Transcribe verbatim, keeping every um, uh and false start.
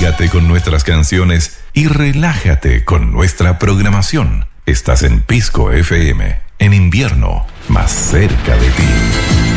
Bailate con nuestras canciones y relájate con nuestra programación. Estás en Pisco F M, en invierno, más cerca de ti.